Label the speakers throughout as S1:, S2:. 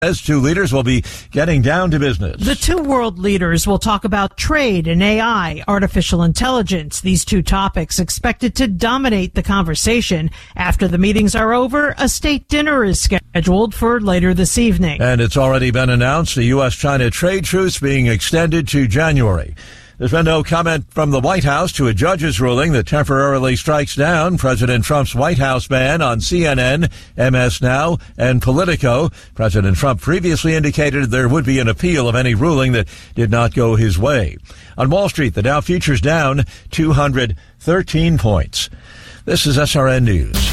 S1: As two leaders will be getting down to business.
S2: The two world leaders will talk about trade and AI, artificial intelligence. These two topics expected to dominate the conversation. After the meetings are over, a state dinner is scheduled for later this evening. And it's already been announced the U.S.-China trade truce being extended to January. There's been no comment from the White House to a judge's ruling that temporarily strikes down President Trump's White House ban on CNN, MS Now, and Politico. President Trump previously indicated there would be an appeal of any ruling that did not go his way. On Wall Street, the Dow futures down 213 points. This is SRN News.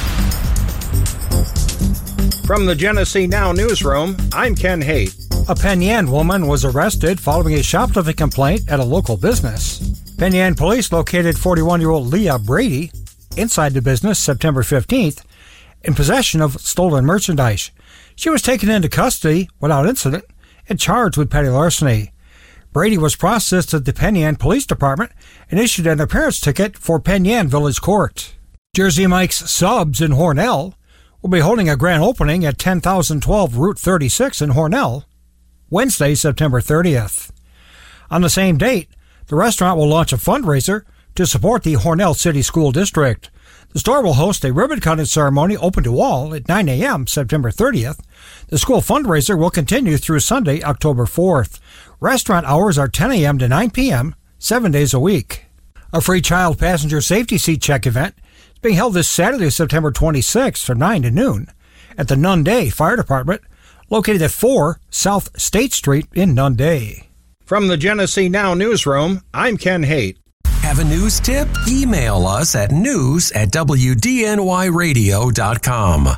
S3: From the Genesee Now newsroom, I'm Ken Haight.
S4: A Penn Yan woman was arrested following a shoplifting complaint at a local business. Penn Yan police located 41-year-old Leah Brady inside the business September 15th in possession of stolen merchandise. She was taken into custody without incident and charged with petty larceny. Brady was processed at the Penn Yan Police Department and issued an appearance ticket for Penn Yan Village Court. Jersey Mike's Subs in Hornell will be holding a grand opening at 10,012 Route 36 in Hornell Wednesday, September 30th. On the same date, the restaurant will launch a fundraiser to support the Hornell City School District. The store will host a ribbon-cutting ceremony open to all at 9 a.m. September 30th. The school fundraiser will continue through Sunday, October 4th. Restaurant hours are 10 a.m. to 9 p.m., 7 days a week. A free child passenger safety seat check event is being held this Saturday, September 26th from 9 to noon at the Nunde Fire Department, located at 4 South State Street in Nunde.
S3: From the Genesee Now newsroom, I'm Ken Haight.
S5: Have a news tip? Email us at news@wdnyradio.com.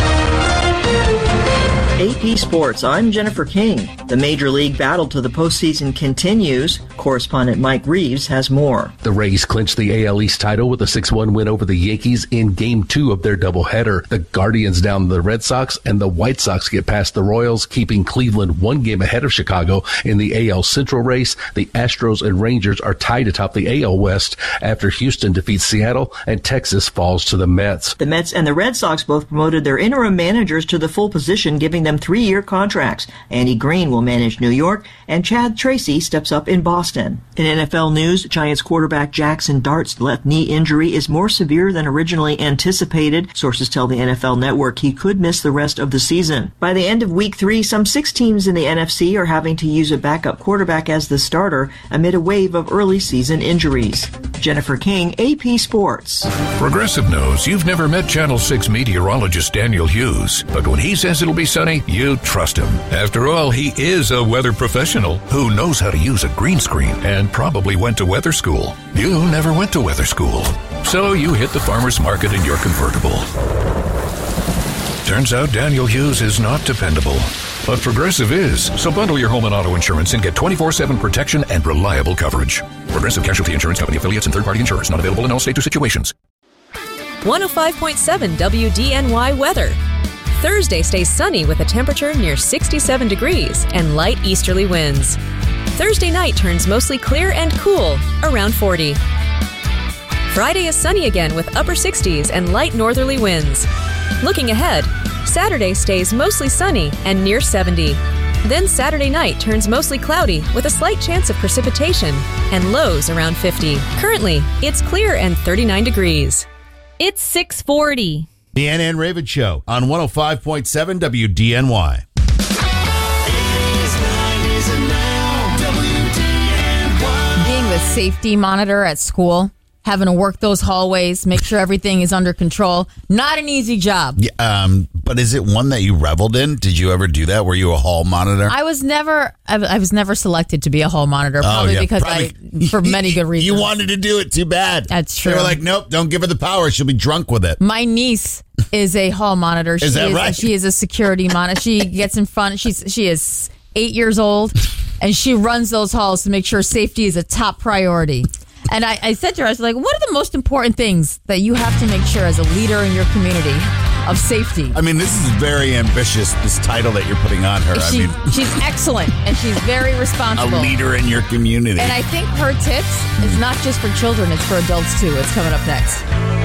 S6: AP Sports, I'm Jennifer King. The Major League battle to the postseason continues. Correspondent Mike Reeves has more.
S7: The Rays clinched the AL East title with a 6-1 win over the Yankees in Game 2 of their doubleheader. The Guardians down the Red Sox, and the White Sox get past the Royals, keeping Cleveland one game ahead of Chicago in the AL Central race. The Astros and Rangers are tied atop the AL West after Houston defeats Seattle and Texas falls to the Mets.
S6: The Mets and the Red Sox both promoted their interim managers to the full position, giving them 3-year contracts. Andy Green will manage New York, and Chad Tracy steps up in Boston. In NFL news, Giants quarterback Jackson Dart's left knee injury is more severe than originally anticipated. Sources tell the NFL Network he could miss the rest of the season. By the end of Week 3, some 6 teams in the NFC are having to use a backup quarterback as the starter amid a wave of early season injuries. Jennifer King, AP Sports.
S8: Progressive knows you've never met Channel 6 meteorologist Daniel Hughes, but when he says it'll be sunny, you trust him. After all, he is a weather professional who knows how to use a green screen and probably went to weather school. You never went to weather school, so you hit the farmer's market in your convertible. Turns out Daniel Hughes is not dependable, but Progressive is. So bundle your home and auto insurance and get 24/7 protection and reliable coverage. Progressive Casualty Insurance Company affiliates and third-party insurers not available in all states or situations.
S9: 105.7 WDNY weather. Thursday stays sunny with a temperature near 67 degrees and light easterly winds. Thursday night turns mostly clear and cool, around 40. Friday is sunny again with upper 60s and light northerly winds. Looking ahead, Saturday stays mostly sunny and near 70. Then Saturday night turns mostly cloudy with a slight chance of precipitation and lows around 50. Currently, it's clear and 39 degrees. It's 6:40.
S10: The Ann and Raven Show on 105.7 WDNY.
S11: Being the safety monitor at school, having to work those hallways, make sure everything is under control, not an easy job.
S10: Yeah, but is it one that you reveled in? Did you ever do that? Were you a hall monitor?
S11: I was never selected to be a hall monitor, for many good reasons.
S10: You wanted to do it too bad.
S11: That's true.
S10: They were like, nope, don't give her the power. She'll be drunk with it.
S11: My niece is a hall monitor.
S10: Is that right?
S11: She is a security monitor. She gets in front. She is 8 years old, and she runs those halls to make sure safety is a top priority. And I said to her, I was like, what are the most important things that you have to make sure as a leader in your community of safety?
S10: I mean, this is very ambitious, this title that you're putting on her.
S11: She's excellent, and she's very responsible.
S10: A leader in your community.
S11: And I think her tips is not just for children, it's for adults too. It's coming up next.